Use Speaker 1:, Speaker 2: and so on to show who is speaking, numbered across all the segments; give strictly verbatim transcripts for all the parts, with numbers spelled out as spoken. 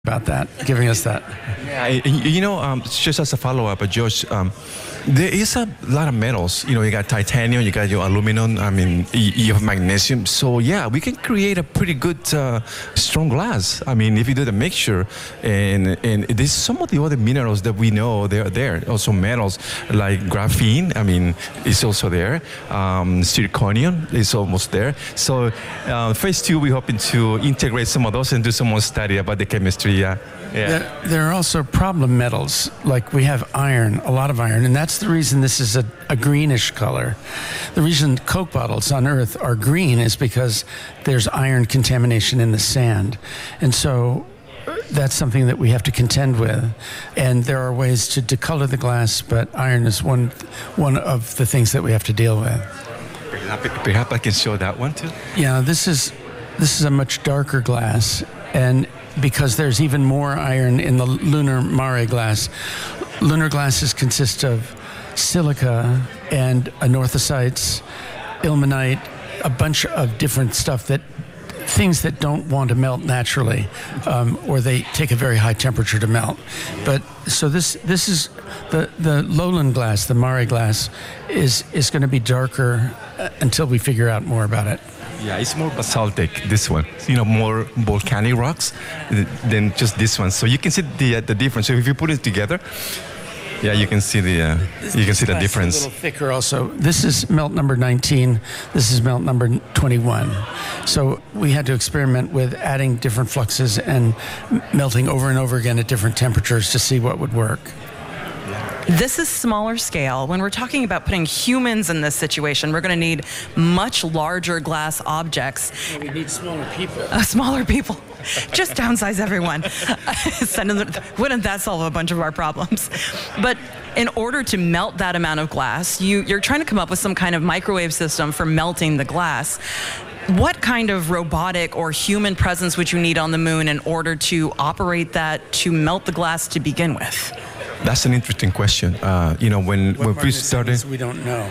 Speaker 1: about that, giving us that.
Speaker 2: Yeah, you know, um, just as a follow-up, uh, Josh, um, there is a lot of metals. You know, you got titanium, you got your aluminum, I mean, you, you have magnesium. So, yeah, we can create a pretty good, uh, strong glass. I mean, if you do the mixture, and, and there's some of the other minerals that we know they're there. Also metals like graphene, I mean, it's also there. Um, zirconium is almost there. So, uh, phase two, we're hoping to integrate some of those and do some more study about the chemistry. Yeah. Yeah.
Speaker 1: There, there are also problem metals, like we have iron, a lot of iron, and that's the reason this is a, a greenish color. The reason Coke bottles on Earth are green is because there's iron contamination in the sand. And so that's something that we have to contend with. And there are ways to decolor the glass, but iron is one, one of the things that we have to deal with.
Speaker 2: Perhaps I can show that one too.
Speaker 1: Yeah, this is, this is a much darker glass, and because there's even more iron in the lunar Mare glass. Lunar glasses consist of silica and anorthosites, ilmenite, a bunch of different stuff that things that don't want to melt naturally, um, or they take a very high temperature to melt. But so this this is the the lowland glass, the Mare glass, is is going to be darker uh, until we figure out more about it.
Speaker 2: Yeah, it's more basaltic, this one. You know, more volcanic rocks than just this one. So you can see the uh, the difference. So if you put it together, yeah, you can see the uh, you can see the difference.
Speaker 1: It's a little thicker also. This is melt number nineteen. This is melt number twenty-one. So we had to experiment with adding different fluxes and melting over and over again at different temperatures to see what would work.
Speaker 3: This is smaller scale. When we're talking about putting humans in this situation, we're going to need much larger glass objects.
Speaker 1: We need smaller people.
Speaker 3: Uh, smaller people. Just downsize everyone. Send them, wouldn't that solve a bunch of our problems? But in order to melt that amount of glass, you, you're trying to come up with some kind of microwave system for melting the glass. What kind of robotic or human presence would you need on the moon in order to operate that, to melt the glass to begin with?
Speaker 2: That's an interesting question. Uh, you know, when, when we started...
Speaker 1: We don't know.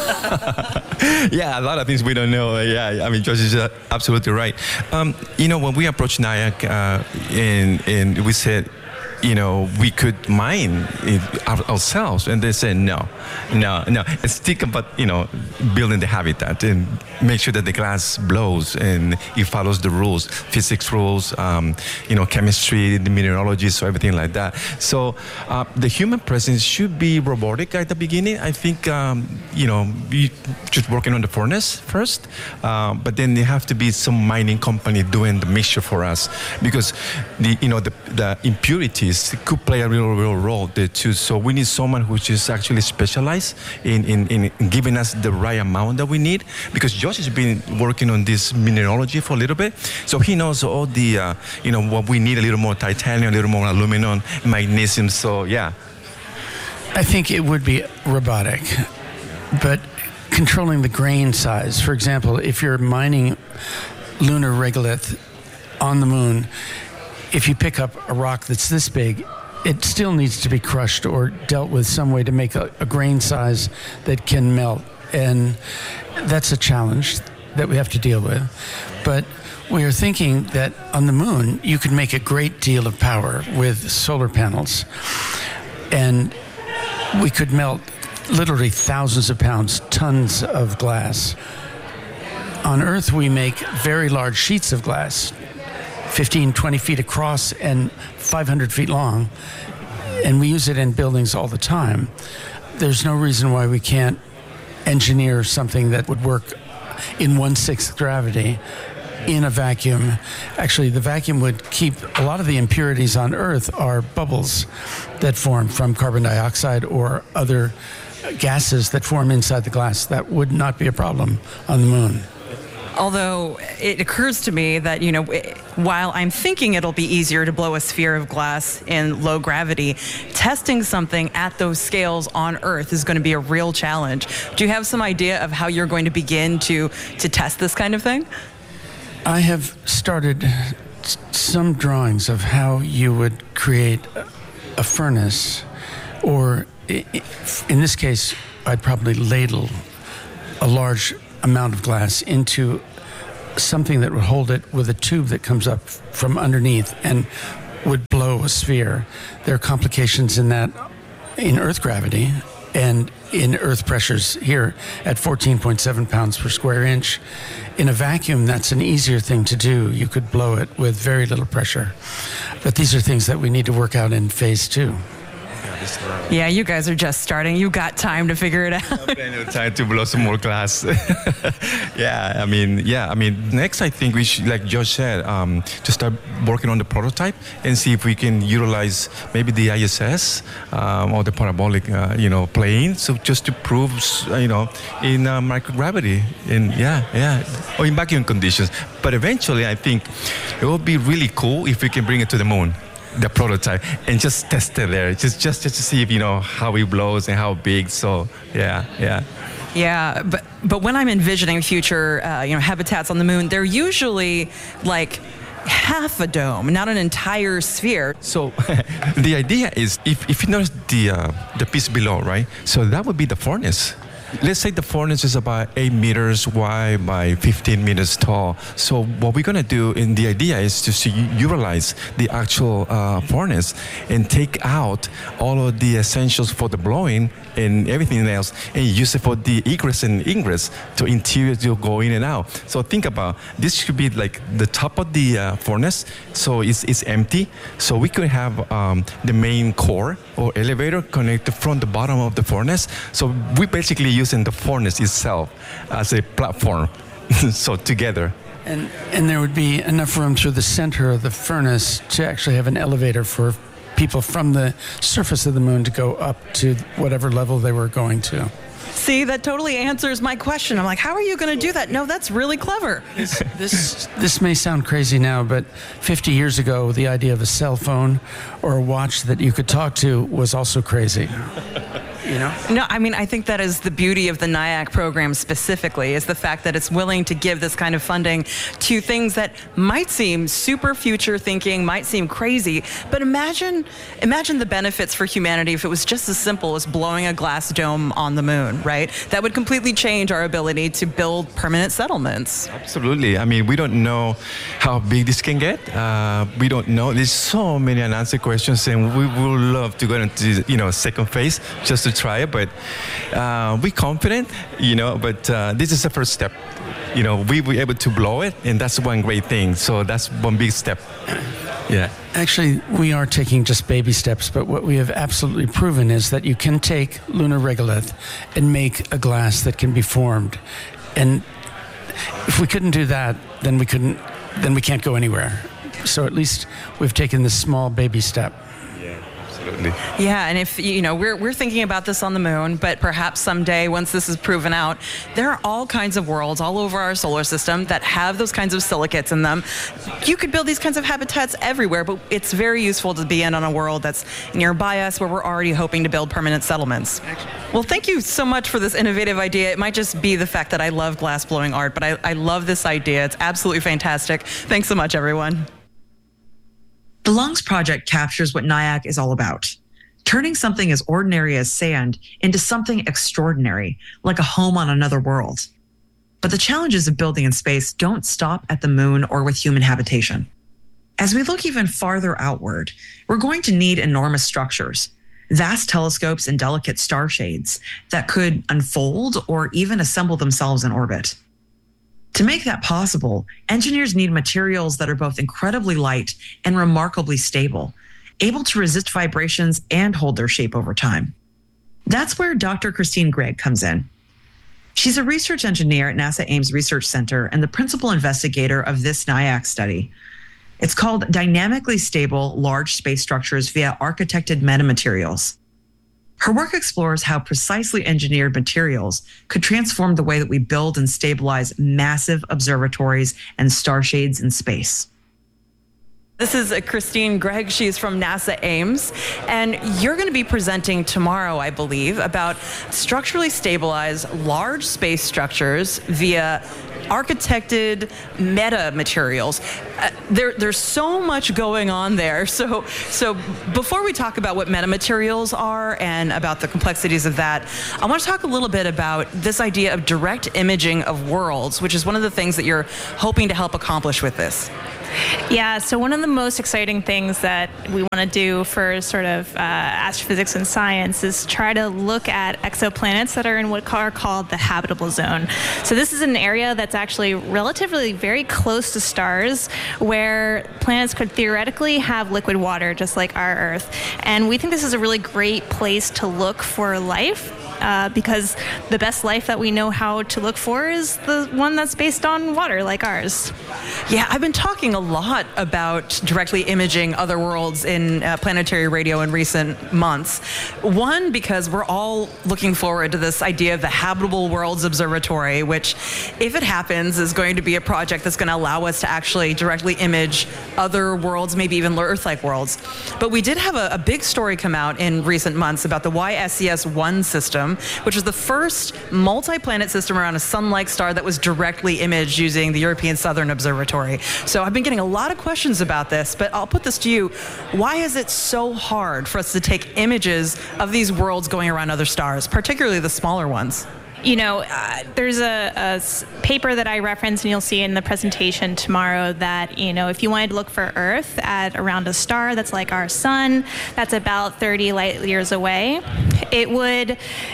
Speaker 2: Yeah, a lot of things we don't know. Yeah, I mean, Josh is uh, absolutely right. Um, you know, when we approached NIAC uh, and, and we said, you know, we could mine it ourselves, and they said no, no, no. Let's think about, you know, building the habitat and make sure that the glass blows and it follows the rules, physics rules, um, you know, chemistry, the mineralogy, so everything like that. So uh, the human presence should be robotic at the beginning. I think, um, you know, we just working on the furnace first, uh, but then there have to be some mining company doing the mixture for us, because the, you know, the, the impurities could play a real, real role there too. So we need someone who's just actually specialized in, in, in giving us the right amount that we need, because Josh has been working on this mineralogy for a little bit. So he knows all the, uh, you know, what we need, a little more titanium, a little more aluminum, magnesium. So, yeah.
Speaker 1: I think it would be robotic, but controlling the grain size. For example, if you're mining lunar regolith on the moon, if you pick up a rock that's this big, it still needs to be crushed or dealt with some way to make a, a grain size that can melt. And that's a challenge that we have to deal with. But we are thinking that on the moon, you could make a great deal of power with solar panels. And we could melt literally thousands of pounds, tons of glass. On Earth, we make very large sheets of glass, fifteen, twenty feet across and five hundred feet long, and we use it in buildings all the time. There's no reason why we can't engineer something that would work in one-sixth gravity in a vacuum. Actually, the vacuum would keep a lot of the impurities on Earth are bubbles that form from carbon dioxide or other gases that form inside the glass. That would not be a problem on the moon.
Speaker 3: Although it occurs to me that, you know, while I'm thinking it'll be easier to blow a sphere of glass in low gravity, testing something at those scales on Earth is going to be a real challenge. Do you have some idea of how you're going to begin to, to test this kind of thing?
Speaker 1: I have started some drawings of how you would create a furnace, or in this case, I'd probably ladle a large amount of glass into something that would hold it with a tube that comes up from underneath and would blow a sphere. There are complications in that in Earth gravity and in Earth pressures here at fourteen point seven pounds per square inch. In a vacuum, that's an easier thing to do. You could blow it with very little pressure. But these are things that we need to work out in phase two.
Speaker 3: Yeah, you guys are just starting. You got time to figure it out.
Speaker 2: Plenty of time to blow some more glass. yeah, I mean, yeah, I mean, next I think we should, like Josh said, um, to start working on the prototype and see if we can utilize maybe the I S S um, or the parabolic, uh, you know, plane. So just to prove, you know, in uh, microgravity, in yeah, yeah, or in vacuum conditions. But eventually, I think it would be really cool if we can bring it to the moon, the prototype, and just test it there, just just just to see if you know how it blows and how big. So yeah, yeah.
Speaker 3: Yeah, but but when I'm envisioning future, uh, you know, habitats on the moon, they're usually like half a dome, not an entire sphere.
Speaker 2: So the idea is, if, if you notice the uh, the piece below, right? So that would be the furnace. Let's say the furnace is about eight meters wide by fifteen meters tall. So what we're gonna do, and the idea is to see, utilize the actual uh, furnace and take out all of the essentials for the blowing and everything else, and use it for the egress and ingress to interior to go in and out. So think about, this should be like the top of the uh, furnace, so it's, it's empty. So we could have um, the main core or elevator connected from the bottom of the furnace. So we basically using the furnace itself as a platform. So together.
Speaker 1: And, and there would be enough room through the center of the furnace to actually have an elevator for people from the surface of the moon to go up to whatever level they were going to.
Speaker 3: See, that totally answers my question. I'm like, how are you going to do that? No, that's really clever.
Speaker 1: This, this, this may sound crazy now, but fifty years ago, the idea of a cell phone or a watch that you could talk to was also crazy. You know?
Speaker 3: No, I mean, I think that is the beauty of the NIAC program specifically, is the fact that it's willing to give this kind of funding to things that might seem super future thinking, might seem crazy, but imagine imagine the benefits for humanity if it was just as simple as blowing a glass dome on the moon, right? That would completely change our ability to build permanent settlements.
Speaker 2: Absolutely. I mean, we don't know how big this can get. Uh, we don't know. There's so many unanswered questions, and we would love to go into, you know, second phase just to try it, but uh, we're confident, you know, but uh, this is the first step. You know, we were able to blow it, and that's one great thing. So that's one big step. Yeah.
Speaker 1: Actually, we are taking just baby steps, but what we have absolutely proven is that you can take lunar regolith and make a glass that can be formed. And if we couldn't do that, then we couldn't, then we can't go anywhere. So at least we've taken this small baby step.
Speaker 3: Yeah, and if, you know, we're, we're thinking about this on the moon, but perhaps someday, once this is proven out, there are all kinds of worlds all over our solar system that have those kinds of silicates in them. You could build these kinds of habitats everywhere, but it's very useful to be in on a world that's nearby us where we're already hoping to build permanent settlements. Well, thank you so much for this innovative idea. It might just be the fact that I love glass blowing art, but I, I love this idea. It's absolutely fantastic. Thanks so much, everyone.
Speaker 4: The Lungs Project captures what NIAC is all about, turning something as ordinary as sand into something extraordinary, like a home on another world. But the challenges of building in space don't stop at the moon or with human habitation. As we look even farther outward, we're going to need enormous structures, vast telescopes and delicate star shades that could unfold or even assemble themselves in orbit. To make that possible, engineers need materials that are both incredibly light and remarkably stable, able to resist vibrations and hold their shape over time. That's where Doctor Christine Gregg comes in. She's a research engineer at NASA Ames Research Center and the principal investigator of this NIAC study. It's called Dynamically Stable Large Space Structures via Architected Metamaterials. Her work explores how precisely engineered materials could transform the way that we build and stabilize massive observatories and star shades in space.
Speaker 3: This is Christine Gregg. She's from NASA Ames. And you're going to be presenting tomorrow, I believe, about structurally stabilized large space structures via architected meta materials. Uh, there, there's so much going on there. So, so before we talk about what metamaterials are and about the complexities of that, I want to talk a little bit about this idea of direct imaging of worlds, which is one of the things that you're hoping to help accomplish with this.
Speaker 5: Yeah, so one of the most exciting things that we want to do for sort of uh, astrophysics and science is try to look at exoplanets that are in what are called the habitable zone. So this is an area that's actually relatively very close to stars where planets could theoretically have liquid water just like our Earth. And we think this is a really great place to look for life. Uh, because the best life that we know how to look for is the one that's based on water, like ours.
Speaker 3: Yeah, I've been talking a lot about directly imaging other worlds in uh, planetary radio in recent months. One, because we're all looking forward to this idea of the Habitable Worlds Observatory, which, if it happens, is going to be a project that's going to allow us to actually directly image other worlds, maybe even Earth-like worlds. But we did have a, a big story come out in recent months about the Y S E S one system, which was the first multi-planet system around a sun-like star that was directly imaged using the European Southern Observatory. So I've been getting a lot of questions about this, but I'll put this to you. Why is it so hard for us to take images of these worlds going around other stars, particularly the smaller ones?
Speaker 5: You know, uh, there's a, a s- paper that I referenced, and you'll see in the presentation tomorrow that, you know, if you wanted to look for Earth at around a star that's like our sun, that's about thirty light years away, it would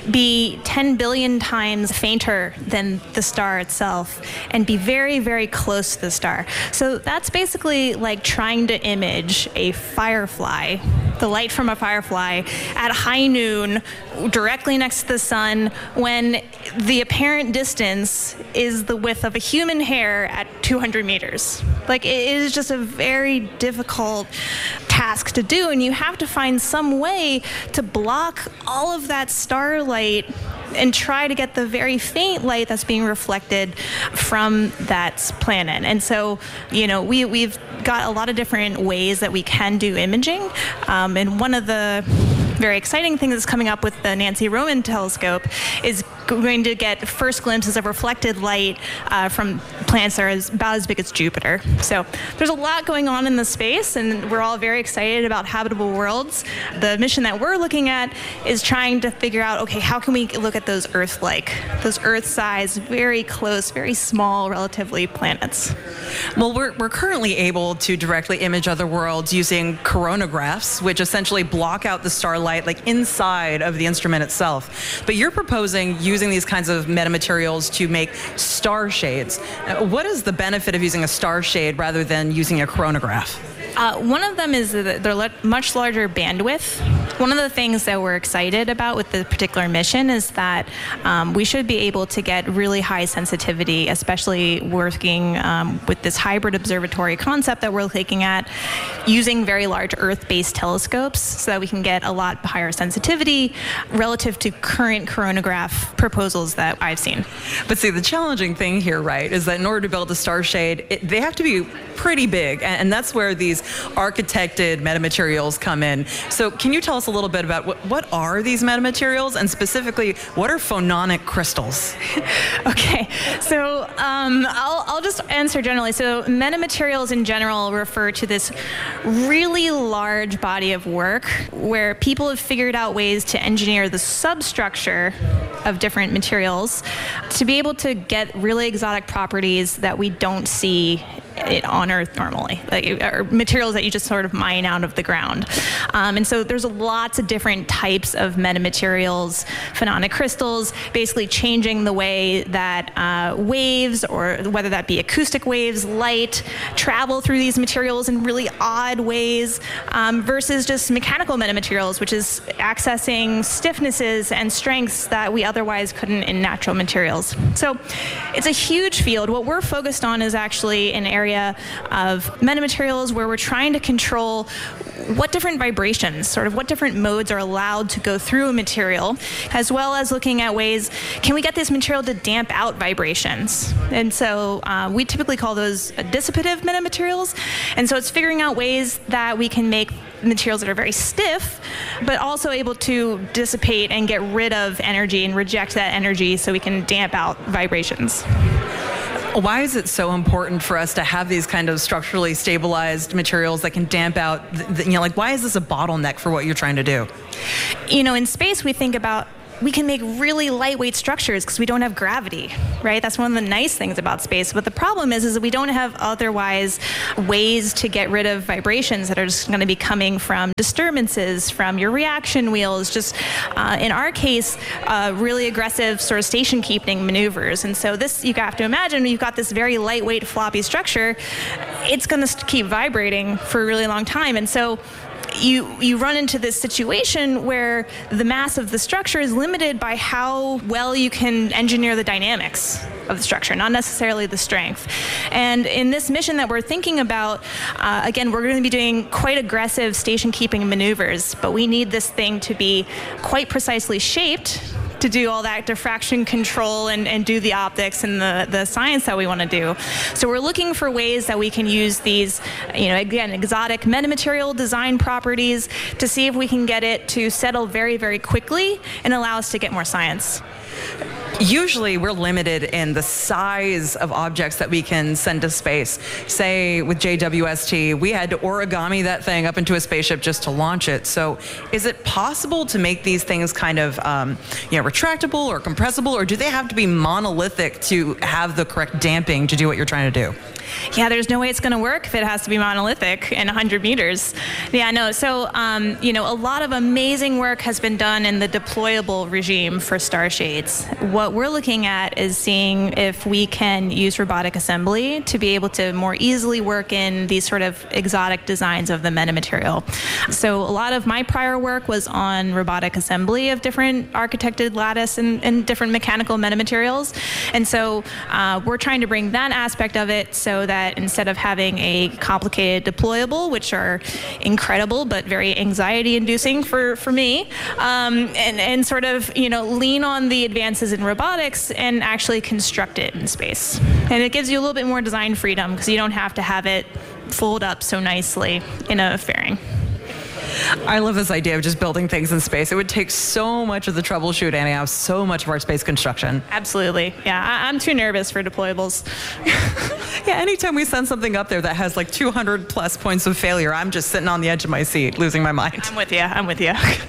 Speaker 5: be ten billion times fainter than the star itself and be very, very close to the star. So that's basically like trying to image a firefly, the light from a firefly, at high noon, directly next to the sun, when the apparent distance is the width of a human hair at two hundred meters. Like, it is just a very difficult task to do, and you have to find some way to block all of that starlight and try to get the very faint light that's being reflected from that planet. And so, you know, we, we've got a lot of different ways that we can do imaging. Um, and one of the very exciting things that's coming up with the Nancy Roman telescope is going to get first glimpses of reflected light uh, from planets that are as, about as big as Jupiter. So there's a lot going on in the space, and we're all very excited about habitable worlds. The mission that we're looking at is trying to figure out, okay, how can we look at those Earth-like, those Earth-sized, very close, very small, relatively planets?
Speaker 3: Well, we're, we're currently able to directly image other worlds using coronagraphs, which essentially block out the starlight like inside of the instrument itself. But you're proposing using these kinds of metamaterials to make star shades. Uh, what is the benefit of using a star shade rather than using a coronagraph?
Speaker 5: Uh, one of them is that they're le- much larger bandwidth. One of the things that we're excited about with the particular mission is that um, we should be able to get really high sensitivity, especially working um, with this hybrid observatory concept that we're looking at, using very large Earth-based telescopes so that we can get a lot higher sensitivity relative to current coronagraph proposals that I've seen.
Speaker 3: But see, the challenging thing here, right, is that in order to build a star shade, it, they have to be pretty big, and, and that's where these architected metamaterials come in. So can you tell us a little bit about what, what are these metamaterials, and specifically, what are phononic crystals?
Speaker 5: Okay, so um, I'll, I'll just answer generally. So metamaterials in general refer to this really large body of work where people have figured out ways to engineer the substructure of different materials to be able to get really exotic properties that we don't see it on Earth normally, like, or materials that you just sort of mine out of the ground. Um, and so there's lots of different types of metamaterials, phononic crystals, basically changing the way that uh, waves, or whether that be acoustic waves, light, travel through these materials in really odd ways, um, versus just mechanical metamaterials, which is accessing stiffnesses and strengths that we otherwise couldn't in natural materials. So it's a huge field. What we're focused on is actually an area of metamaterials where we're trying to control what different vibrations, sort of what different modes are allowed to go through a material, as well as looking at ways, can we get this material to damp out vibrations? And so uh, we typically call those dissipative metamaterials. And so it's figuring out ways that we can make materials that are very stiff, but also able to dissipate and get rid of energy and reject that energy so we can damp out vibrations.
Speaker 3: Why is it so important for us to have these kind of structurally stabilized materials that can damp out, the, the, you know, like, why is this a bottleneck for what you're trying to do?
Speaker 5: You know, in space, we think about we can make really lightweight structures because we don't have gravity, right? That's one of the nice things about space. But the problem is, is that we don't have otherwise ways to get rid of vibrations that are just going to be coming from disturbances, from your reaction wheels, just uh, in our case, uh, really aggressive sort of station keeping maneuvers. And so this, you have to imagine, you've got this very lightweight floppy structure, it's going to keep vibrating for a really long time. And so You, you run into this situation where the mass of the structure is limited by how well you can engineer the dynamics of the structure, not necessarily the strength. And in this mission that we're thinking about, uh, again, we're going to be doing quite aggressive station keeping maneuvers, but we need this thing to be quite precisely shaped to do all that diffraction control and, and do the optics and the, the science that we want to do. So we're looking for ways that we can use these, you know, again, exotic metamaterial design properties to see if we can get it to settle very, very quickly and allow us to get more science.
Speaker 3: Usually we're limited in the size of objects that we can send to space. Say with J W S T, we had to origami that thing up into a spaceship just to launch it. So is it possible to make these things kind of um, you know, retractable or compressible, or do they have to be monolithic to have the correct damping to do what you're trying to do?
Speaker 5: Yeah, there's no way it's going to work if it has to be monolithic in one hundred meters. Yeah, no. So, um, you know, a lot of amazing work has been done in the deployable regime for Starshades. What we're looking at is seeing if we can use robotic assembly to be able to more easily work in these sort of exotic designs of the metamaterial. So a lot of my prior work was on robotic assembly of different architected lattice and, and different mechanical metamaterials. And so uh, we're trying to bring that aspect of it so that instead of having a complicated deployable, which are incredible but very anxiety-inducing for, for me, um, and, and sort of, you know, lean on the advances in robotics and actually construct it in space. And it gives you a little bit more design freedom because you don't have to have it fold up so nicely in a fairing.
Speaker 3: I love this idea of just building things in space. It would take so much of the troubleshooting out, so much of our space construction.
Speaker 5: Absolutely. Yeah, I, I'm too nervous for deployables.
Speaker 3: Yeah, anytime we send something up there that has like two hundred plus points of failure, I'm just sitting on the edge of my seat, losing my mind.
Speaker 5: I'm with you. I'm with you.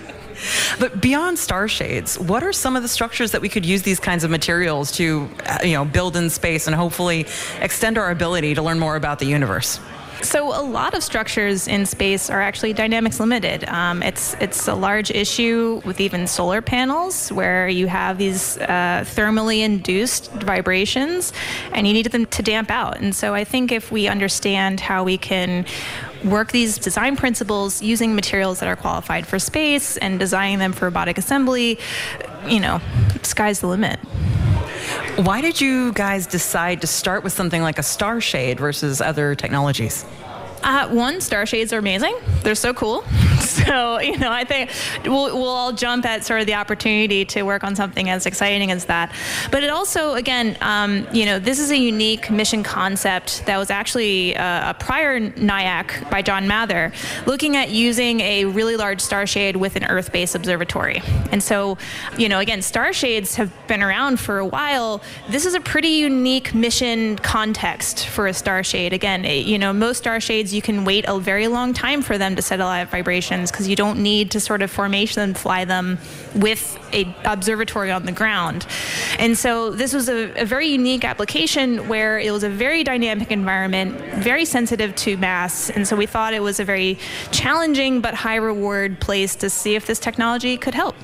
Speaker 3: But beyond Starshades, what are some of the structures that we could use these kinds of materials to, you know, build in space and hopefully extend our ability to learn more about the universe?
Speaker 5: So a lot of structures in space are actually dynamics limited. Um, it's it's a large issue with even solar panels where you have these uh, thermally induced vibrations and you need them to damp out. And so I think if we understand how we can work these design principles using materials that are qualified for space and designing them for robotic assembly, you know, sky's the limit.
Speaker 3: Why did you guys decide to start with something like a Starshade versus other technologies?
Speaker 5: Uh, one, Starshades are amazing. They're so cool. So, you know, I think we'll, we'll all jump at sort of the opportunity to work on something as exciting as that. But it also, again, um, you know, this is a unique mission concept that was actually uh, a prior NIAC by John Mather, looking at using a really large starshade with an Earth-based observatory. And so, you know, again, Starshades have been around for a while. This is a pretty unique mission context for a starshade. Again, it, you know, most starshades, you can wait a very long time for them to settle out vibrations because you don't need to sort of formation and fly them with a observatory on the ground. And so this was a, a very unique application where it was a very dynamic environment, very sensitive to mass. And so we thought it was a very challenging but high reward place to see if this technology could help.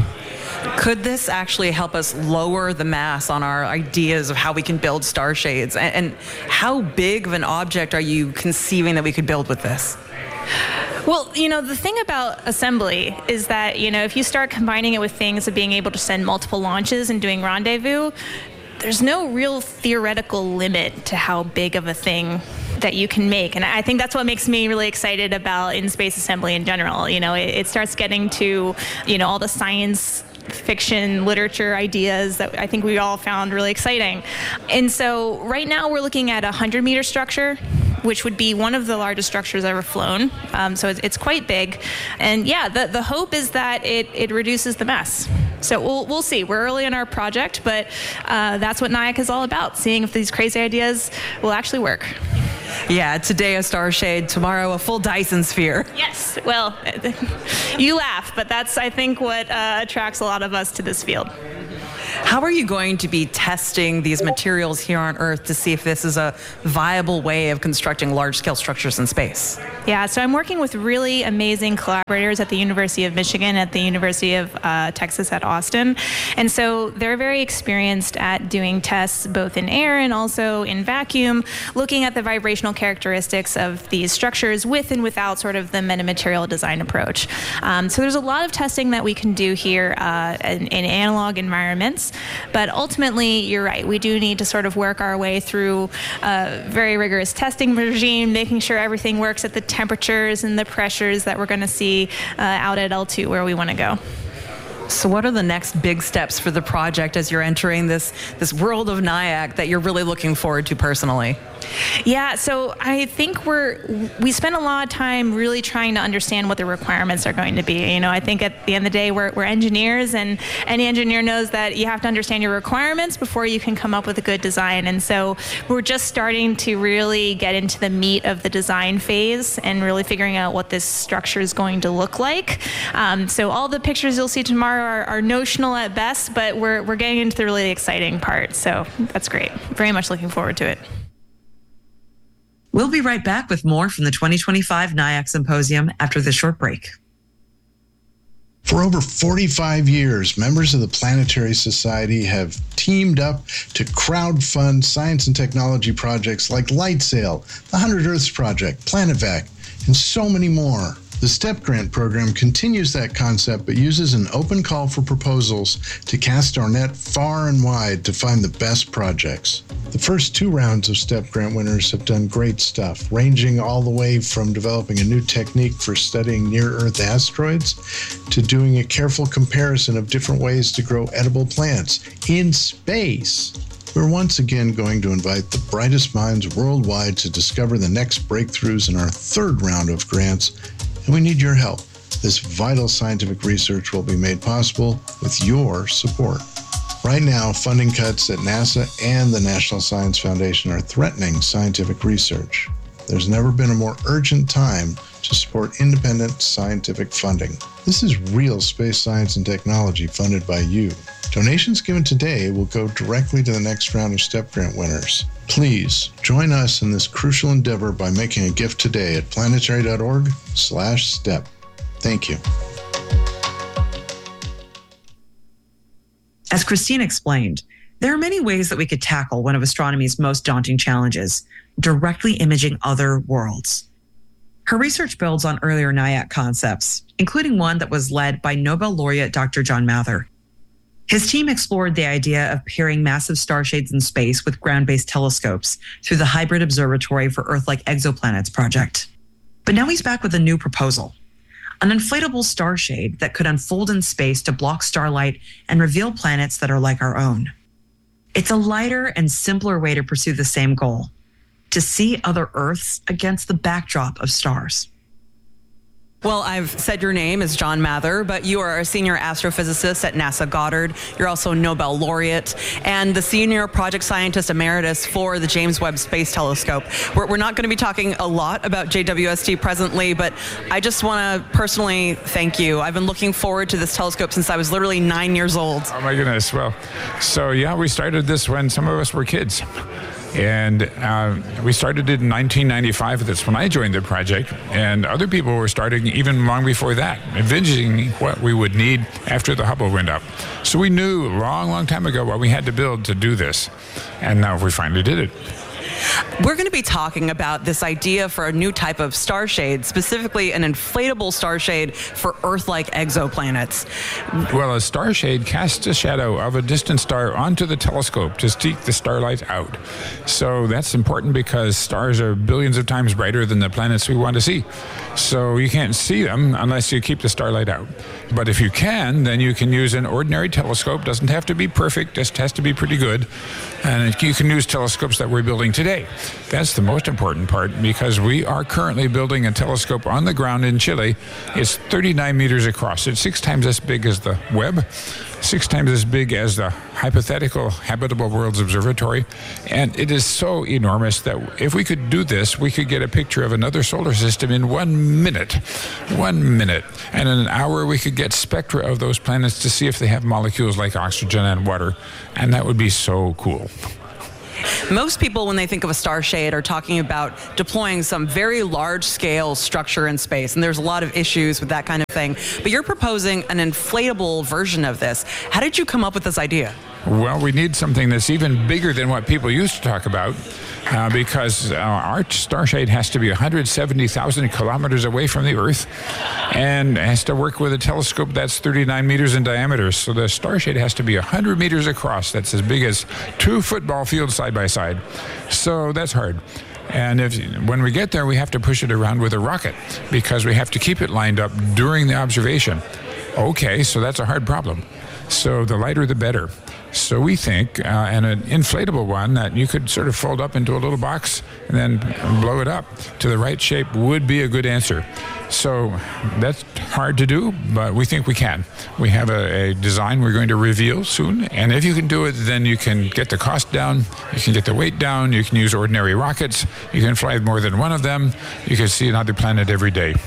Speaker 3: Could this actually help us lower the mass on our ideas of how we can build starshades? And, and how big of an object are you conceiving that we could build with this?
Speaker 5: Well, you know, the thing about assembly is that, you know, if you start combining it with things of being able to send multiple launches and doing rendezvous, there's no real theoretical limit to how big of a thing that you can make. And I think that's what makes me really excited about in-space assembly in general. You know, it, it starts getting to, you know, all the science fiction literature ideas that I think we all found really exciting. And so right now we're looking at a one hundred meter structure, which would be one of the largest structures ever flown. Um, so it's, it's quite big. And yeah, the, the hope is that it, it reduces the mass. So we'll, we'll see. We're early in our project, but uh, that's what NIAC is all about, seeing if these crazy ideas will actually work.
Speaker 3: Yeah, today a star shade, tomorrow a full Dyson sphere.
Speaker 5: Yes, well, you laugh, but that's, I think, what uh, attracts a lot of us to this field.
Speaker 3: How are you going to be testing these materials here on Earth to see if this is a viable way of constructing large-scale structures in space?
Speaker 5: Yeah, so I'm working with really amazing collaborators at the University of Michigan, at the University of uh, Texas at Austin. And so they're very experienced at doing tests both in air and also in vacuum, looking at the vibrational characteristics of these structures with and without sort of the metamaterial design approach. Um, so there's a lot of testing that we can do here uh, in, in analog environments. But ultimately, you're right. We do need to sort of work our way through a very rigorous testing regime, making sure everything works at the temperatures and the pressures that we're going to see uh, out at L two where we want to go.
Speaker 3: So what are the next big steps for the project as you're entering this, this world of NIAC that you're really looking forward to personally?
Speaker 5: Yeah, so I think we're we spend a lot of time really trying to understand what the requirements are going to be. You know, I think at the end of the day, we're, we're engineers, and any engineer knows that you have to understand your requirements before you can come up with a good design. And so we're just starting to really get into the meat of the design phase and really figuring out what this structure is going to look like. Um, so all the pictures you'll see tomorrow are, are notional at best, but we're we're getting into the really exciting part. So that's great. Very much looking forward to it.
Speaker 4: We'll be right back with more from the twenty twenty-five NIAC Symposium after this short break.
Speaker 6: For over forty-five years, members of the Planetary Society have teamed up to crowdfund science and technology projects like LightSail, the one hundred Earths Project, PlanetVac, and so many more. The STEP grant program continues that concept, but uses an open call for proposals to cast our net far and wide to find the best projects. The first two rounds of STEP grant winners have done great stuff, ranging all the way from developing a new technique for studying near-Earth asteroids to doing a careful comparison of different ways to grow edible plants in space. We're once again going to invite the brightest minds worldwide to discover the next breakthroughs in our third round of grants, and we need your help. This vital scientific research will be made possible with your support. Right now, funding cuts at NASA and the National Science Foundation are threatening scientific research. There's never been a more urgent time to support independent scientific funding. This is real space science and technology funded by you. Donations given today will go directly to the next round of STEP grant winners. Please join us in this crucial endeavor by making a gift today at planetary.org slash step. Thank you.
Speaker 4: As Christine explained, there are many ways that we could tackle one of astronomy's most daunting challenges, directly imaging other worlds. Her research builds on earlier NIAC concepts, including one that was led by Nobel laureate Doctor John Mather. His team explored the idea of pairing massive star shades in space with ground-based telescopes through the Hybrid Observatory for Earth-like Exoplanets project. But now he's back with a new proposal, an inflatable star shade that could unfold in space to block starlight and reveal planets that are like our own. It's a lighter and simpler way to pursue the same goal, to see other Earths against the backdrop of stars.
Speaker 3: Well, I've said your name is John Mather, but you are a senior astrophysicist at NASA Goddard. You're also a Nobel laureate and the senior project scientist emeritus for the James Webb Space Telescope. We're, we're not going to be talking a lot about J W S T presently, but I just want to personally thank you. I've been looking forward to this telescope since I was literally nine years old.
Speaker 7: Oh my goodness. Well, so yeah, we started this when some of us were kids. And uh, we started it in nineteen ninety-five. That's when I joined the project. And other people were starting even long before that, envisioning what we would need after the Hubble went up. So we knew a long, long time ago what we had to build to do this. And now we finally did it.
Speaker 3: We're going to be talking about this idea for a new type of star shade, specifically an inflatable star shade for Earth-like exoplanets.
Speaker 7: Well, a star shade casts a shadow of a distant star onto the telescope to seek the starlight out. So that's important because stars are billions of times brighter than the planets we want to see. So you can't see them unless you keep the starlight out. But if you can, then you can use an ordinary telescope. Doesn't have to be perfect, just has to be pretty good. And you can use telescopes that we're building today day. That's the most important part, because we are currently building a telescope on the ground in Chile. It's thirty-nine meters across. It's six times as big as the Webb, six times as big as the hypothetical Habitable Worlds Observatory, and it is so enormous that if we could do this, we could get a picture of another solar system in one minute. One minute. And in an hour, we could get spectra of those planets to see if they have molecules like oxygen and water, and that would be so cool.
Speaker 3: Most people, when they think of a star shade, are talking about deploying some very large-scale structure in space, and there's a lot of issues with that kind of thing. But you're proposing an inflatable version of this. How did you come up with this idea?
Speaker 7: Well, we need something that's even bigger than what people used to talk about, uh, because uh, our starshade has to be one hundred seventy thousand kilometers away from the Earth, and has to work with a telescope that's thirty-nine meters in diameter. So the starshade has to be one hundred meters across. That's as big as two football fields side by side. So that's hard. And if when we get there, we have to push it around with a rocket, because we have to keep it lined up during the observation. Okay, so that's a hard problem. So the lighter, the better. So we think, uh, and an inflatable one that you could sort of fold up into a little box and then blow it up to the right shape would be a good answer. So that's hard to do, but we think we can. We have a, a design we're going to reveal soon, and if you can do it, then you can get the cost down, you can get the weight down, you can use ordinary rockets, you can fly more than one of them, you can see another planet every day.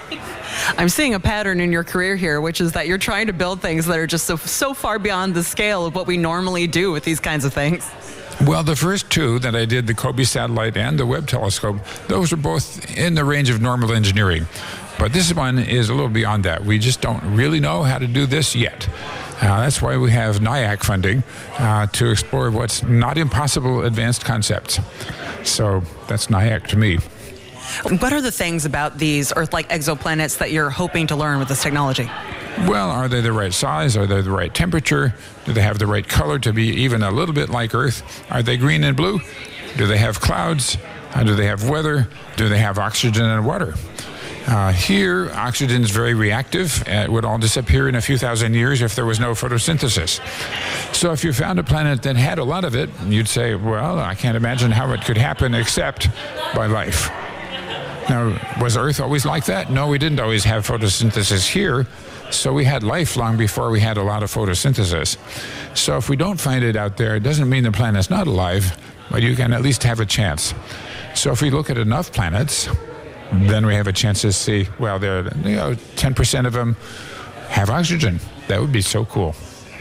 Speaker 3: I'm seeing a pattern in your career here, which is that you're trying to build things that are just so, so far beyond the scale of what we normally do with these kinds of things.
Speaker 7: Well, the first two that I did, the COBE satellite and the Webb telescope, those are both in the range of normal engineering. But this one is a little beyond that. We just don't really know how to do this yet. Uh, that's why we have NIAC funding uh, to explore what's not impossible advanced concepts. So that's NIAC to me.
Speaker 3: What are the things about these Earth-like exoplanets that you're hoping to learn with this technology?
Speaker 7: Well, are they the right size? Are they the right temperature? Do they have the right color to be even a little bit like Earth? Are they green and blue? Do they have clouds? Uh, do they have weather? Do they have oxygen and water? Uh, here, oxygen is very reactive. It would all disappear in a few thousand years if there was no photosynthesis. So if you found a planet that had a lot of it, you'd say, well, I can't imagine how it could happen except by life. Now, was Earth always like that? No, we didn't always have photosynthesis here, so we had life long before we had a lot of photosynthesis. So if we don't find it out there, it doesn't mean the planet's not alive, but you can at least have a chance. So if we look at enough planets, then we have a chance to see, well, there, you know, ten percent of them have oxygen. That would be so cool.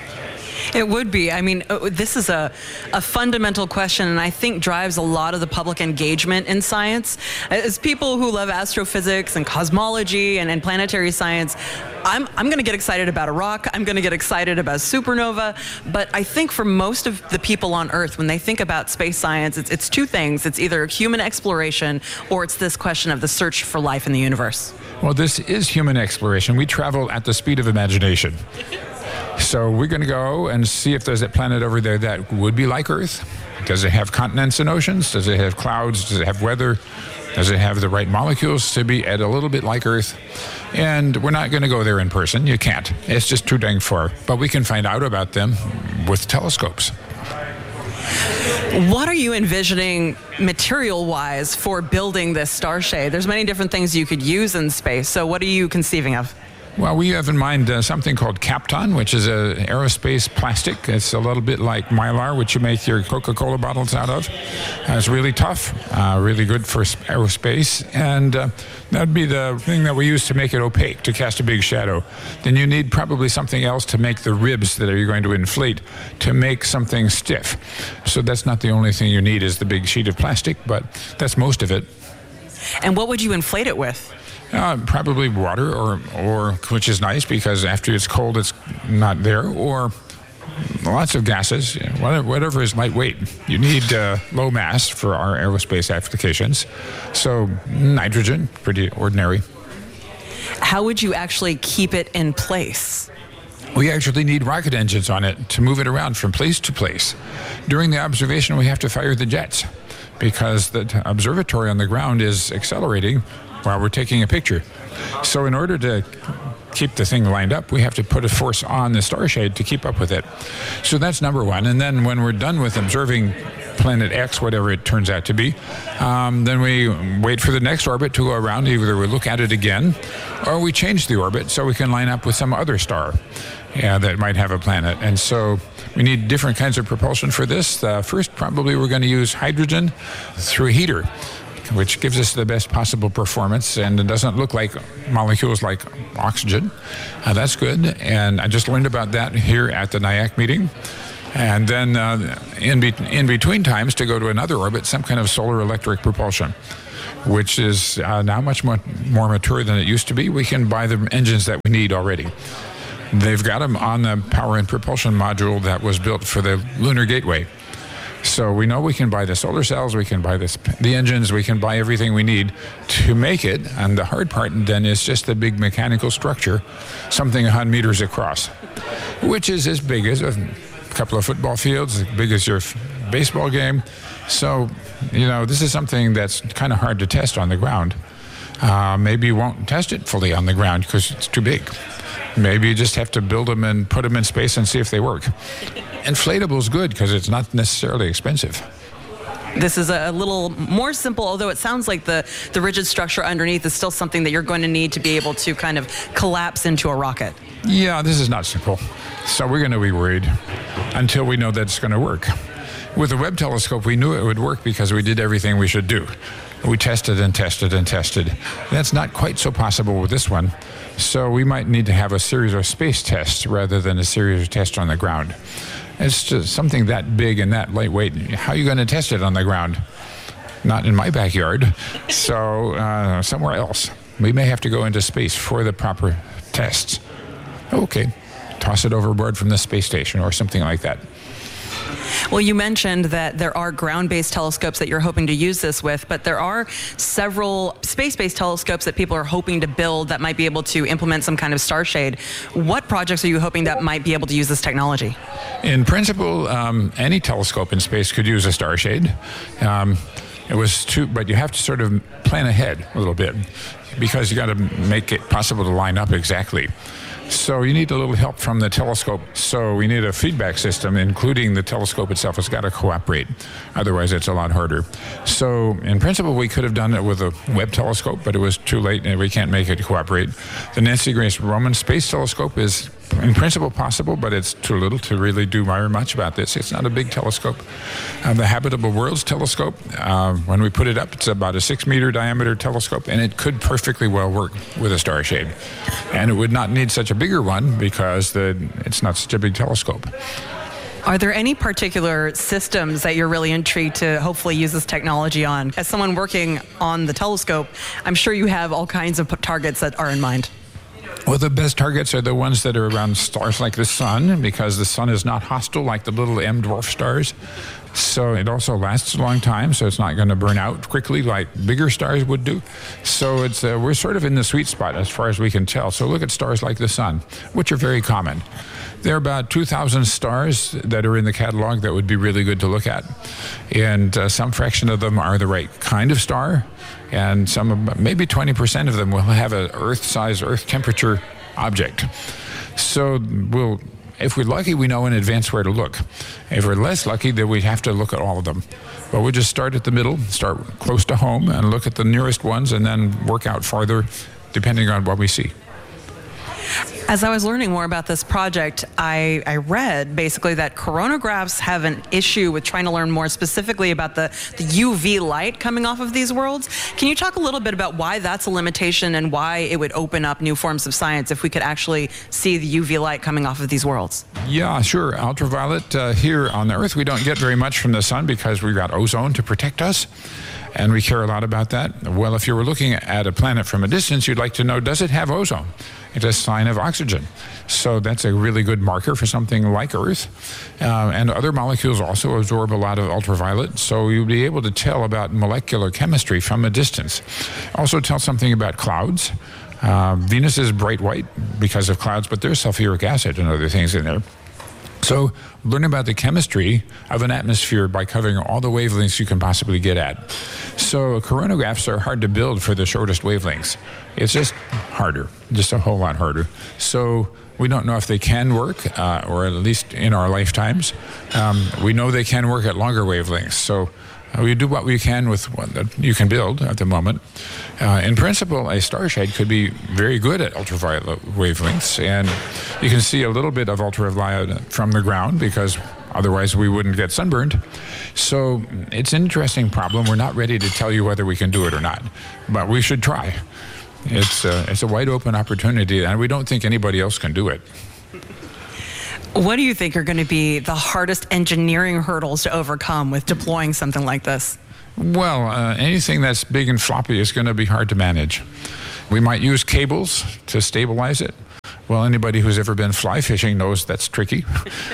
Speaker 3: It would be. I mean, this is a, a fundamental question, and I think drives a lot of the public engagement in science. As people who love astrophysics and cosmology and, and planetary science, I'm, I'm going to get excited about a rock. I'm going to get excited about supernova. But I think for most of the people on Earth, when they think about space science, it's, it's two things. It's either human exploration or it's this question of the search for life in the universe.
Speaker 7: Well, this is human exploration. We travel at the speed of imagination. So we're going to go and see if there's a planet over there that would be like Earth. Does it have continents and oceans? Does it have clouds? Does it have weather? Does it have the right molecules to be at a little bit like Earth? And we're not going to go there in person. You can't. It's just too dang far. But we can find out about them with telescopes.
Speaker 3: What are you envisioning material-wise for building this star shade? There's many different things you could use in space. So what are you conceiving of?
Speaker 7: Well, we have in mind uh, something called Kapton, which is a aerospace plastic. It's a little bit like Mylar, which you make your Coca-Cola bottles out of. Uh, it's really tough, uh, really good for aerospace, and uh, that'd be the thing that we use to make it opaque, to cast a big shadow. Then you need probably something else to make the ribs that you're going to inflate, to make something stiff. So that's not the only thing you need is the big sheet of plastic, but that's most of it.
Speaker 3: And what would you inflate it with?
Speaker 7: Uh, probably water, or, or which is nice because after it's cold, it's not there, or lots of gases, whatever, whatever is lightweight. You need uh, low mass for our aerospace applications. So nitrogen, pretty ordinary.
Speaker 3: How would you actually keep it in place?
Speaker 7: We actually need rocket engines on it to move it around from place to place. During the observation, we have to fire the jets because the observatory on the ground is accelerating while we're taking a picture. So in order to keep the thing lined up, we have to put a force on the starshade to keep up with it. So that's number one. And then when we're done with observing planet X, whatever it turns out to be. Um, then we wait for the next orbit to go around. Either we look at it again, or we change the orbit so we can line up with some other star yeah, that might have a planet. And so we need different kinds of propulsion for this. Uh, first, probably we're going to use hydrogen through a heater, which gives us the best possible performance, and it doesn't look like molecules like oxygen. Uh, that's good, and I just learned about that here at the NIAC meeting. And then uh, in, be- in between times, to go to another orbit, some kind of solar electric propulsion, which is uh, now much more, more mature than it used to be. We can buy the engines that we need already. They've got them on the power and propulsion module that was built for the Lunar Gateway. So we know we can buy the solar cells, we can buy this, the engines, we can buy everything we need to make it. And the hard part then is just the big mechanical structure, something one hundred meters across, which is as big as a couple of football fields, as big as your baseball game. So, you know, this is something that's kind of hard to test on the ground. Uh, maybe you won't test it fully on the ground because it's too big. Maybe you just have to build them and put them in space and see if they work. Inflatable is good because it's not necessarily expensive.
Speaker 3: This is a little more simple, although it sounds like the, the rigid structure underneath is still something that you're going to need to be able to kind of collapse into a rocket.
Speaker 7: Yeah, this is not simple. So we're going to be worried until we know that it's going to work. With the Webb telescope, we knew it would work because we did everything we should do. We tested and tested and tested. That's not quite so possible with this one. So we might need to have a series of space tests rather than a series of tests on the ground. It's just something that big and that lightweight. How are you going to test it on the ground? Not in my backyard. So uh, somewhere else. We may have to go into space for the proper tests. Okay, toss it overboard from the space station or something like that.
Speaker 3: Well, you mentioned that there are ground-based telescopes that you're hoping to use this with, but there are several space-based telescopes that people are hoping to build that might be able to implement some kind of star shade. What projects are you hoping that might be able to use this technology?
Speaker 7: In principle, um, any telescope in space could use a star shade. Um, it was too, but you have to sort of plan ahead a little bit because you got to make it possible to line up exactly. So you need a little help from the telescope. So we need a feedback system, including the telescope itself. It's got to cooperate. Otherwise, it's a lot harder. So in principle, we could have done it with a Webb telescope, but it was too late and we can't make it cooperate. The Nancy Grace Roman Space Telescope is in principle possible, but it's too little to really do very much about this. It's not a big telescope. Uh, the Habitable Worlds Telescope, uh, when we put it up, it's about a six meter diameter telescope, and it could perfectly well work with a star shade. And it would not need such a bigger one because the, it's not such a big telescope.
Speaker 3: Are there any particular systems that you're really intrigued to hopefully use this technology on? As someone working on the telescope, I'm sure you have all kinds of targets that are in mind.
Speaker 7: Well, the best targets are the ones that are around stars like the sun, because the sun is not hostile like the little M dwarf stars. So it also lasts a long time, so it's not going to burn out quickly like bigger stars would do. So it's uh, we're sort of in the sweet spot as far as we can tell. So look at stars like the sun, which are very common. There are about two thousand stars that are in the catalog that would be really good to look at. And uh, some fraction of them are the right kind of star. And some, maybe twenty percent of them will have an Earth-size, Earth temperature object. So we'll, if we're lucky, we know in advance where to look. If we're less lucky, then we have to look at all of them. But we'll just start at the middle, start close to home, and look at the nearest ones, and then work out farther, depending on what we see.
Speaker 3: As I was learning more about this project, I, I read basically that coronagraphs have an issue with trying to learn more specifically about the, the U V light coming off of these worlds. Can you talk a little bit about why that's a limitation and why it would open up new forms of science if we could actually see the U V light coming off of these worlds?
Speaker 7: Yeah, sure. Ultraviolet uh, here on the Earth, we don't get very much from the sun because we've got ozone to protect us. And we care a lot about that. Well, if you were looking at a planet from a distance, you'd like to know, does it have ozone? It's a sign of oxygen. So that's a really good marker for something like Earth. Uh, and other molecules also absorb a lot of ultraviolet, so you'll be able to tell about molecular chemistry from a distance. Also tell something about clouds. Uh, Venus is bright white because of clouds, but there's sulfuric acid and other things in there. So learn about the chemistry of an atmosphere by covering all the wavelengths you can possibly get at. So coronagraphs are hard to build for the shortest wavelengths. It's just harder, just a whole lot harder. So we don't know if they can work, uh, or at least in our lifetimes. Um, we know they can work at longer wavelengths. So uh, we do what we can with what you can build at the moment. Uh, in principle, a starshade could be very good at ultraviolet wavelengths, and you can see a little bit of ultraviolet from the ground because otherwise we wouldn't get sunburned. So it's an interesting problem. We're not ready to tell you whether we can do it or not, but we should try. It's a, it's a wide open opportunity, and we don't think anybody else can do it.
Speaker 3: What do you think are going to be the hardest engineering hurdles to overcome with deploying something like this?
Speaker 7: Well, uh, anything that's big and floppy is going to be hard to manage. We might use cables to stabilize it. Well, anybody who's ever been fly fishing knows that's tricky.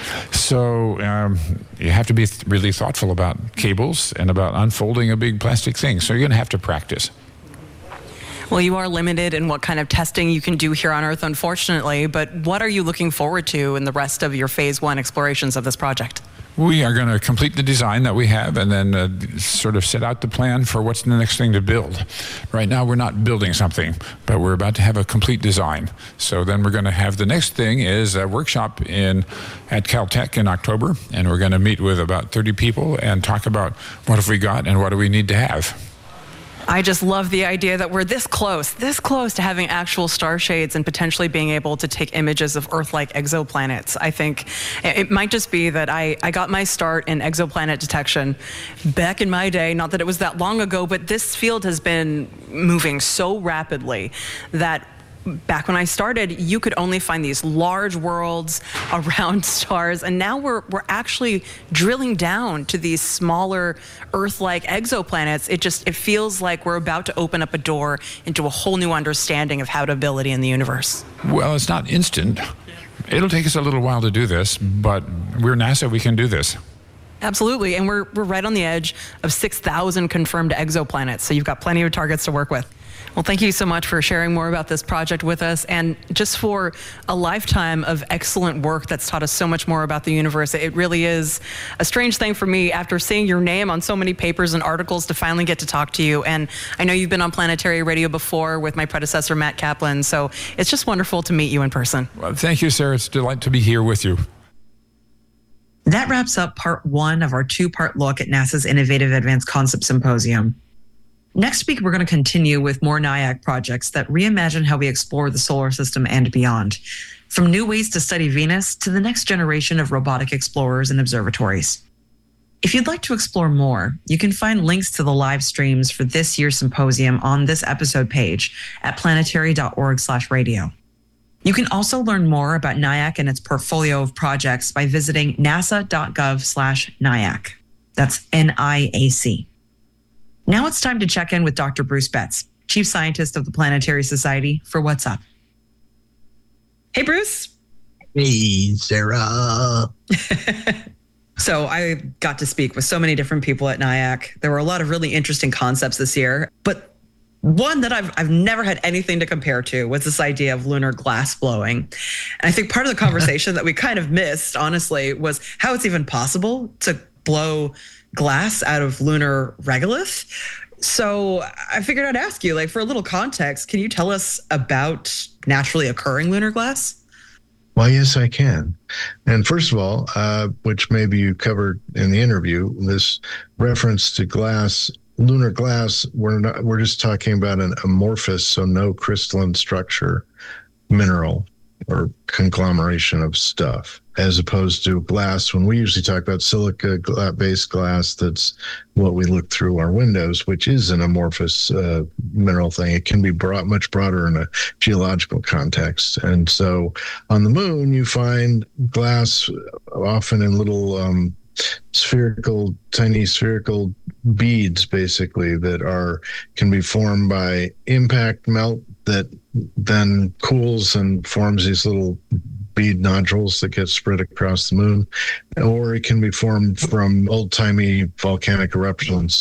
Speaker 7: So um, you have to be th- really thoughtful about cables and about unfolding a big plastic thing. So you're going to have to practice.
Speaker 3: Well, you are limited in what kind of testing you can do here on Earth, unfortunately, but what are you looking forward to in the rest of your phase one explorations of this project?
Speaker 7: We are going to complete the design that we have and then uh, sort of set out the plan for what's the next thing to build. Right now, we're not building something, but we're about to have a complete design. So then we're going to have the next thing is a workshop in at Caltech in October, and we're going to meet with about thirty people and talk about what have we got and what do we need to have.
Speaker 3: I just love the idea that we're this close, this close to having actual star shades and potentially being able to take images of Earth-like exoplanets. I think it might just be that I, I got my start in exoplanet detection back in my day, not that it was that long ago, but this field has been moving so rapidly that back when I started, you could only find these large worlds around stars, and now we're we're actually drilling down to these smaller Earth-like exoplanets. It just it feels like we're about to open up a door into a whole new understanding of habitability in the universe.
Speaker 7: Well, it's not instant. It'll take us a little while to do this, but we're NASA, we can do this.
Speaker 3: Absolutely, and we're we're right on the edge of six thousand confirmed exoplanets, so you've got plenty of targets to work with. Well, thank you so much for sharing more about this project with us, and just for a lifetime of excellent work that's taught us so much more about the universe. It really is a strange thing for me after seeing your name on so many papers and articles to finally get to talk to you. And I know you've been on Planetary Radio before with my predecessor, Matt Kaplan, so it's just wonderful to meet you in person.
Speaker 7: Well, thank you, Sarah. It's a delight to be here with you.
Speaker 4: That wraps up part one of our two-part look at NASA's Innovative Advanced Concept Symposium. Next week, we're going to continue with more NIAC projects that reimagine how we explore the solar system and beyond, from new ways to study Venus to the next generation of robotic explorers and observatories. If you'd like to explore more, you can find links to the live streams for this year's symposium on this episode page at planetary dot org slash radio. You can also learn more about NIAC and its portfolio of projects by visiting nasa dot gov slash NIAC. That's N I A C. Now it's time to check in with Doctor Bruce Betts, Chief Scientist of the Planetary Society, for What's Up. Hey, Bruce.
Speaker 8: Hey, Sarah.
Speaker 4: So I got to speak with so many different people at NIAC. There were a lot of really interesting concepts this year, but one that I've I've never had anything to compare to was this idea of lunar glass blowing. And I think part of the conversation that we kind of missed, honestly, was how it's even possible to blow glass out of lunar regolith. So I figured I'd ask you, like, for a little context, can you tell us about naturally occurring lunar glass?
Speaker 6: Well, yes, I can. And first of all, uh, which maybe you covered in the interview, this reference to glass, lunar glass, we're not, we're just talking about an amorphous, so no crystalline structure, mineral or conglomeration of stuff, as opposed to glass. When we usually talk about silica-based glass, that's what we look through our windows, which is an amorphous uh, mineral thing. It can be broad, much broader in a geological context. And so on the moon, you find glass often in little um, spherical, tiny spherical beads, basically, that are can be formed by impact melt that then cools and forms these little bead nodules that get spread across the moon, or it can be formed from old-timey volcanic eruptions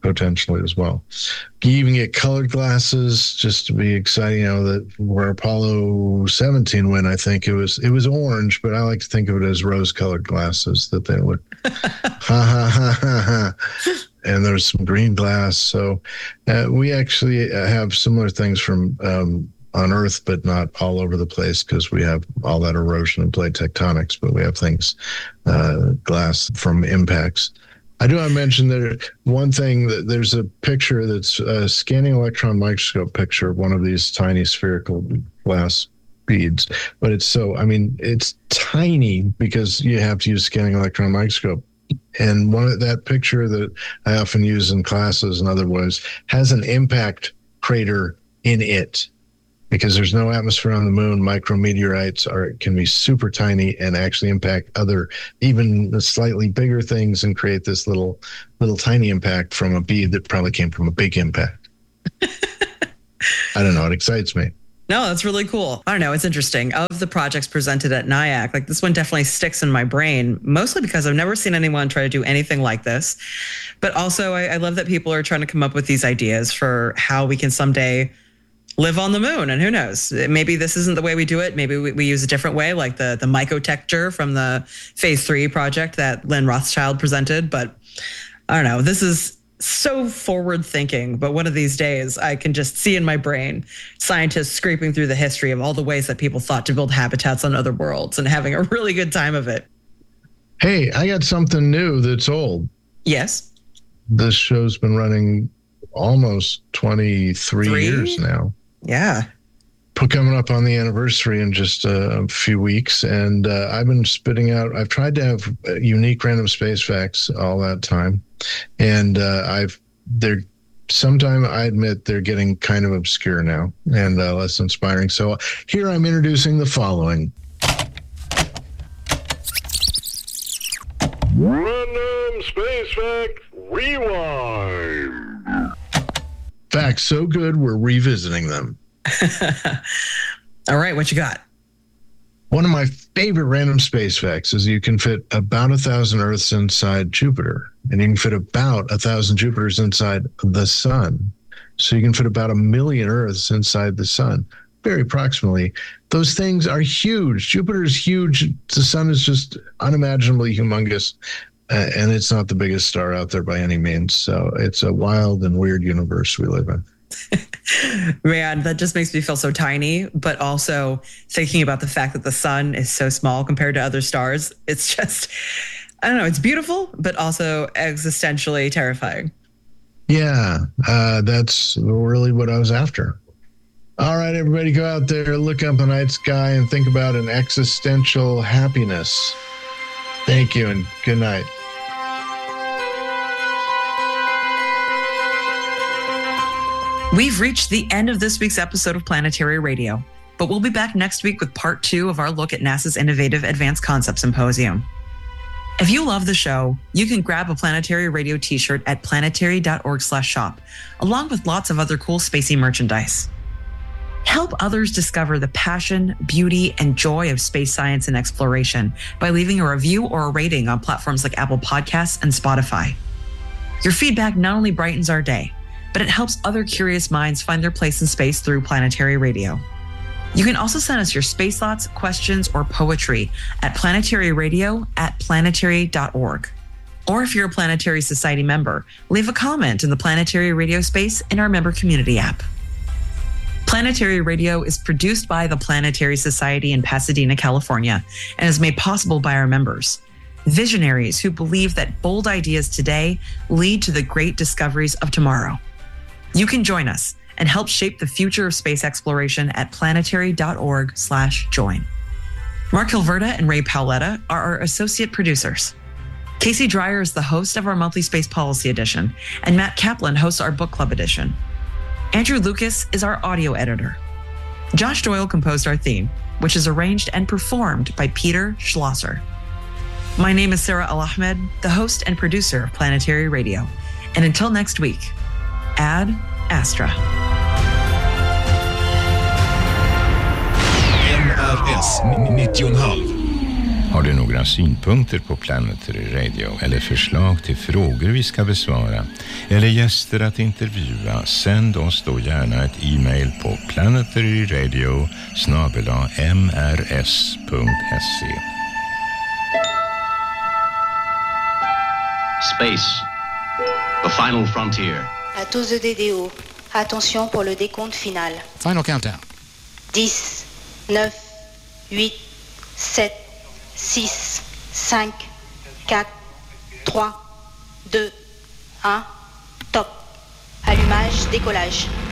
Speaker 6: potentially as well. You even get colored glasses just to be exciting. You know, that where Apollo seventeen went, I think it was it was orange, but I like to think of it as rose-colored glasses that they would ha ha ha ha ha. And there's some green glass. So uh, we actually have similar things from um, on Earth, but not all over the place because we have all that erosion and plate tectonics, but we have things, uh, glass from impacts. I do want to mention that one thing, that there's a picture that's a scanning electron microscope picture of one of these tiny spherical glass beads, but it's so, I mean, it's tiny because you have to use scanning electron microscope. And one of that picture that I often use in classes and otherwise has an impact crater in it because there's no atmosphere on the moon. Micrometeorites are can be super tiny and actually impact other, even slightly bigger things and create this little, little tiny impact from a bead that probably came from a big impact. I don't know. It excites me.
Speaker 4: No, that's really cool. I don't know. It's interesting. Of the projects presented at NIAC, like this one definitely sticks in my brain, mostly because I've never seen anyone try to do anything like this. But also, I, I love that people are trying to come up with these ideas for how we can someday live on the moon. And who knows? Maybe this isn't the way we do it. Maybe we, we use a different way, like the, the mycotecture from the phase three project that Lynn Rothschild presented. But I don't know. This is so forward thinking, but one of these days I can just see in my brain scientists scraping through the history of all the ways that people thought to build habitats on other worlds and having a really good time of it.
Speaker 6: Hey, I got something new that's old.
Speaker 4: Yes.
Speaker 6: This show's been running almost twenty-three Three? years now.
Speaker 4: Yeah.
Speaker 6: Coming up on the anniversary in just a, a few weeks. And uh, I've been spitting out, I've tried to have unique random space facts all that time. And uh, I've, they're, sometime I admit they're getting kind of obscure now and uh, less inspiring. So here I'm introducing the following. Random Space Fact Rewind. Facts so good, we're revisiting them.
Speaker 4: All right, what you got?
Speaker 6: One of my favorite random space facts is you can fit about a thousand Earths inside Jupiter, and you can fit about a thousand Jupiters inside the sun. So you can fit about a million Earths inside the sun, very approximately. Those things are huge. Jupiter is huge. The sun is just unimaginably humongous, uh, and it's not the biggest star out there by any means. So it's a wild and weird universe we live in.
Speaker 4: Man, that just makes me feel so tiny, but also thinking about the fact that the sun is so small compared to other stars, it's just, I don't know, it's beautiful, but also existentially terrifying.
Speaker 6: Yeah, uh, that's really what I was after. All right, everybody, go out there, look up the night sky and think about an existential happiness. Thank you and good night.
Speaker 4: We've reached the end of this week's episode of Planetary Radio, but we'll be back next week with part two of our look at NASA's Innovative Advanced Concept Symposium. If you love the show, you can grab a Planetary Radio t-shirt at planetary.org slash shop, along with lots of other cool spacey merchandise. Help others discover the passion, beauty, and joy of space science and exploration by leaving a review or a rating on platforms like Apple Podcasts and Spotify. Your feedback not only brightens our day, but it helps other curious minds find their place in space through Planetary Radio. You can also send us your space thoughts, questions, or poetry at planetaryradio at planetary dot org. Or if you're a Planetary Society member, leave a comment in the Planetary Radio space in our member community app. Planetary Radio is produced by the Planetary Society in Pasadena, California, and is made possible by our members, visionaries who believe that bold ideas today lead to the great discoveries of tomorrow. You can join us and help shape the future of space exploration at planetary.org slash join. Mark Hilverda and Ray Paoletta are our associate producers. Casey Dreyer is the host of our monthly Space Policy Edition, and Matt Kaplan hosts our Book Club Edition. Andrew Lucas is our audio editor. Josh Doyle composed our theme, which is arranged and performed by Peter Schlosser. My name is Sarah Al-Ahmed, the host and producer of Planetary Radio. And until next week, Ad Astra.
Speaker 9: N R S nittio komma fem Har du några synpunkter på Planetary Radio eller förslag till frågor vi ska besvara eller gäster att intervjua, sänd oss då gärna ett e-mail på planetaryradio snabel-a m r s punkt s e.
Speaker 10: Space, the final frontier.
Speaker 11: À tous de D D O, attention pour le décompte final.
Speaker 12: Final countdown.
Speaker 11: dix, neuf, huit, sept, six, cinq, quatre, trois, deux, un, top. Allumage, décollage.